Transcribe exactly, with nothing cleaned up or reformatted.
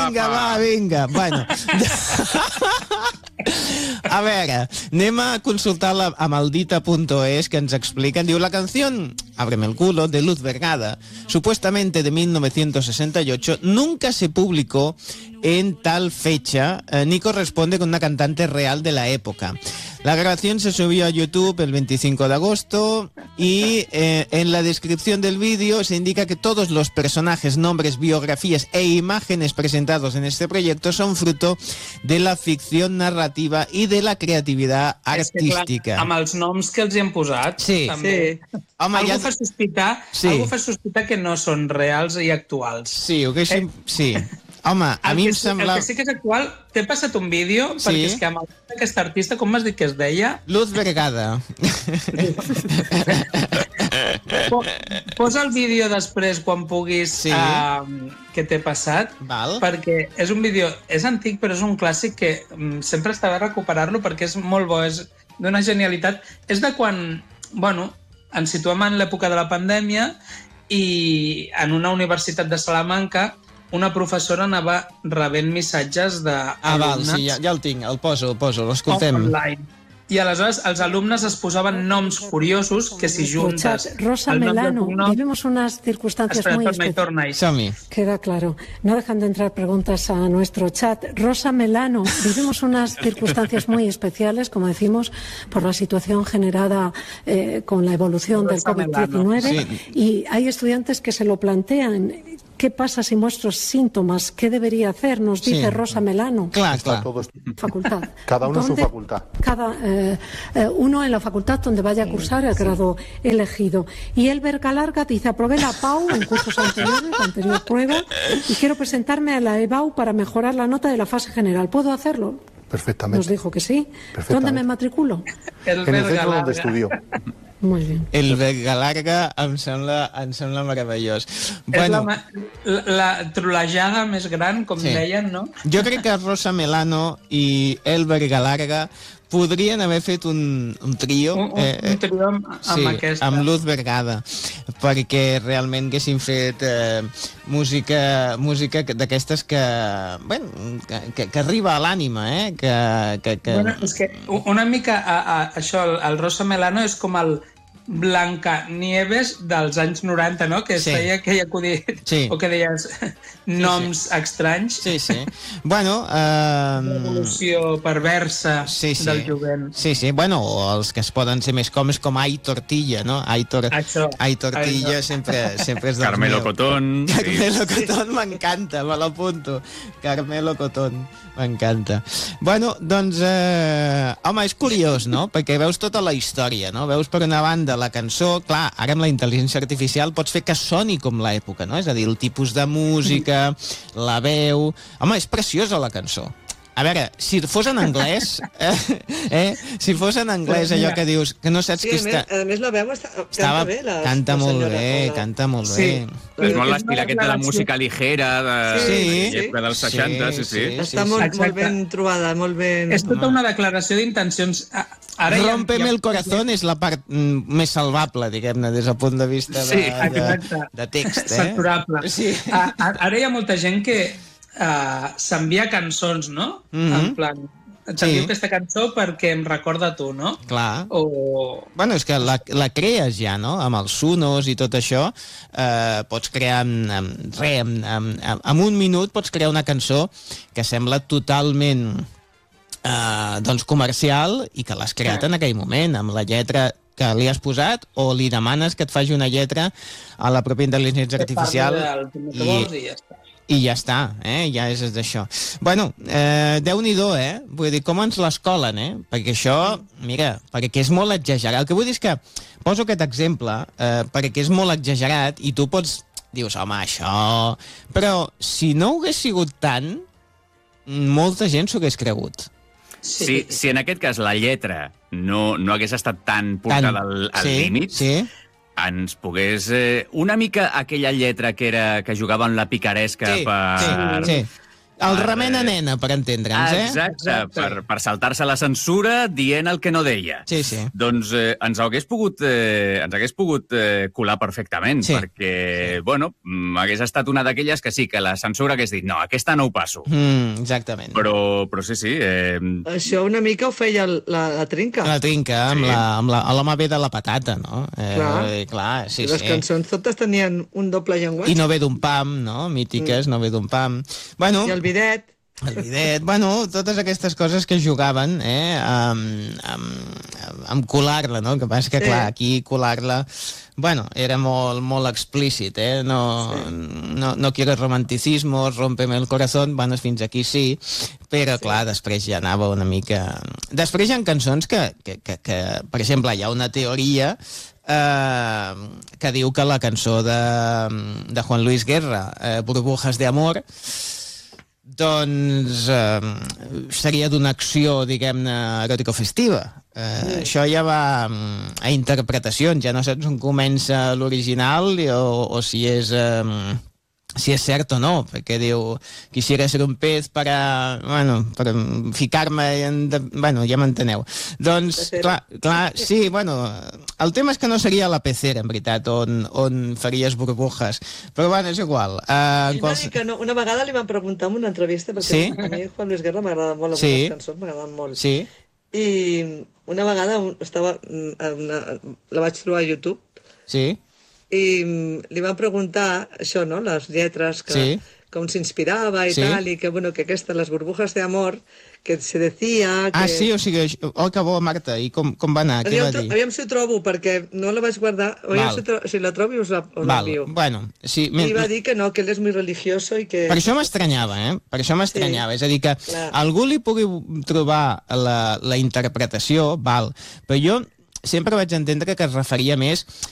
vinga, va, vinga. Bueno. A veure, anem a consultar-la a maldita punto es, que ens expliquen. Diu, la canción Ábreme el culo, de Luz Vergada, supuestamente de mil novecientos sesenta y ocho, nunca se publicó en tal fecha, eh, ni corresponde con una cantante real de la época. La grabación se subió a YouTube el veinticinco de agosto y eh, en la descripción del vídeo se indica que todos los personajes, nombres, biografías e imágenes presentados en este proyecto son fruto de la ficción narrativa i de la creativitat artística. És que, clar, amb els noms que els hi hem posat, sí. també. Sí. Home, algú, ja... fa sospitar, sí. algú fa sospitar que no són reals i actuals. Sí, ho que eh? sí. Home, a el mi que, em sembla... El que sí que és actual, t'he passat un vídeo, sí? Perquè és que amb aquest artista, com m'has dit que es deia? Luz Vergada. Posa el vídeo després, quan puguis, sí. uh, que t'he passat, Val. Perquè és un vídeo, és antic, però és un clàssic que um, sempre està bé recuperar-lo perquè és molt bo, és d'una genialitat. És de quan, bueno, ens situem en l'època de la pandèmia i en una universitat de Salamanca una professora anava rebent missatges d'alumnes... Ah, val, sí, ja, ja el tinc, el poso, el poso, l'escoltem. Online. I aleshores els alumnes es posaven noms curiosos que si juntes... Rosa Melano, vivimos unas circunstancias muy especiales. Queda claro. No dejan de entrar preguntas a nuestro chat. Rosa Melano, vivimos unas circunstancias muy especiales, como decimos, por la situación generada eh, con la evolución del COVID diecinueve. Sí. Y hay estudiantes que se lo plantean. ¿Qué pasa si muestro síntomas? ¿Qué debería hacer? Nos dice sí. Rosa Melano. Claro, claro. Todos... Facultad. Cada uno en su facultad. Cada eh, eh, uno en la facultad donde vaya a cursar el grado elegido. Y Elber Galarga dice, aprobé la P A U en cursos anteriores, la anterior prueba, y quiero presentarme a la E B A U para mejorar la nota de la fase general. ¿Puedo hacerlo? Perfectamente. Nos dijo que sí. ¿Dónde me matriculo? El en el centro donde estudió. Muy bien. El Galarga em sembla, em sembla meravellós. Bueno, és la, la trolejada més gran, com sí. deien, no? Jo crec que Rosa Melano i Elber Galarga podrien haver fet un, un trio, un, un, eh, un trio amb, sí, amb aquesta amb Luz Vergada, perquè realment haguessin fet eh, música música d'aquestes que, bueno, que, que, que arriba a l'ànima, eh? que, que, que... Bueno, és que una mica a, a, això, el, el Rosa Melano és com el Blancanieves dels anys noranta, no? Que es sí. feia aquell acudit, sí. o que deies noms sí, sí. estranys. Sí, sí. Bueno... Uh... L'evolució perversa sí, sí. del jovent. Sí, sí. Bueno, o els que es poden ser més còmodes com Ai Tortilla, no? Ai, tor... Ai Tortilla Això. sempre, sempre és dels Carmelo meus. Cotón. Carmelo sí. Cotón m'encanta, me l'apunto. Carmelo Cotón. M'encanta. Bueno, doncs, eh, home, és curiós, no? Perquè veus tota la història, no? Veus per una banda la cançó, clar, ara amb la intel·ligència artificial pots fer que soni com l'època, no? És a dir, el tipus de música, la veu... Home, és preciosa la cançó. A veure, si fos en anglès, eh, eh, si fos en anglès allò que dius, que no saps sí, que està... està... A més, la veu està... Estava... canta bé. La, canta la molt bé, la... canta molt sí. bé. És molt l'estil aquest de la música ligera, de sí, l'època dels seixanta, sí, sí. sí, sí. Està molt, molt ben trobada, molt ben... És tota una declaració d'intencions. Ara Rompeme ha... el corazón és la part mm, més salvable, diguem-ne, des del punt de vista de, sí, de, de text. Eh? Saturable. Sí. Ara hi ha molta gent que uh, s'envia cançons, no? Mm-hmm. En plan... T'envio sí. aquesta cançó perquè em recorda a tu, no? Clar. O... Bueno, és que la, la crees ja, no? Amb els sonos i tot això, eh, pots crear amb, amb, re, amb, amb, amb un minut pots crear una cançó que sembla totalment eh, doncs comercial i que l'has creat en aquell moment, amb la lletra que li has posat, o li demanes que et faci una lletra a la pròpia intel·ligència artificial i... i ja està. I ja està, eh? Ja és d'això. Bueno, eh, Déu-n'hi-do, eh? Vull dir, com ens l'escolen, eh? Perquè això, mira, perquè és molt exagerat. El que vull dir és que poso aquest exemple eh, perquè és molt exagerat i tu pots... Dius, home, això... Però si no ho hagués sigut tant, molta gent s'ho hagués cregut. Sí. Si, si en aquest cas la lletra no, no hagués estat tan portada tan... al, al sí, límit... Sí, ens pogués... Eh, una mica aquella lletra que era que jugava amb la picaresca sí, per... Sí, sí. El remena nena, per entendre'ns, eh? Exacte, Exacte. per, per saltar-se la censura dient el que no deia. Sí, sí. Doncs eh, ens hagués pogut, eh, ens hagués pogut eh, colar perfectament, sí. perquè, sí. bueno, hagués estat una d'aquelles que sí, que la censura hagués dit, no, aquesta no ho passo. Mm, exactament. Però, però sí, sí. Eh... Això una mica ho feia la, la Trinca. La Trinca, amb, sí. la, amb la, l'home ve de la patata, no? Eh, clar. Eh, clar, sí, les sí. cançons totes tenien un doble llenguatge. I no ve d'un pam, no? Mítiques, mm. no ve d'un pam. Bueno, I el bidet. El bidet, bueno, totes aquestes coses que jugaven, eh, amb, amb, amb colar-la, no? El que passa que, sí. clar, aquí colar-la, bueno, era molt, molt explícit, eh? No, sí. no, no quiero romanticismo, rómpeme el corazón, bueno, fins aquí sí, però, sí. clar, després ja anava una mica... Després hi ha cançons que, que, que, que per exemple, hi ha una teoria eh, que diu que la cançó de, de Juan Luis Guerra, eh, Burbujas de amor, doncs eh, seria d'una acció, diguem-ne, eròtico-festiva. Eh, mm. Això ja va a interpretacions, ja no saps on comença l'original o, o si és... Eh, si és cert o no, perquè diu quisiera ser un pez para, bueno, per ficar-me en... De... Bueno, ja m'enteneu. Doncs, clar, clar, sí, bueno, el tema és que no seria la pecera, en veritat, on, on faries burbujas, però bueno, és igual. Uh, quals... que no, una vegada li van preguntar en una entrevista, perquè sí? a mi Juan Luis Guerra m'agrada molt, les sí? cançons m'agraden molt. Sí. I una vegada estava, una, la vaig trobar a YouTube. Sí. I li van preguntar això, no?, les lletres, que, sí. com s'inspirava i sí. tal, i que, bueno, que aquesta, les burbujas de amor, que se decía... Que... Ah, sí? O sigui, oh, que bo, Marta, i com, com va anar? Què va dir? Aviam si ho trobo, perquè no la vaig guardar. Aviam si, tro... si la trobo us l'envio. Bueno, sí... I va dir que no, que ell és muy religioso i que... Per això m'estranyava, eh? Per això m'estranyava. Sí. És a dir, que clar. Algú li pugui trobar la, la interpretació, val, però jo sempre vaig entendre que es referia més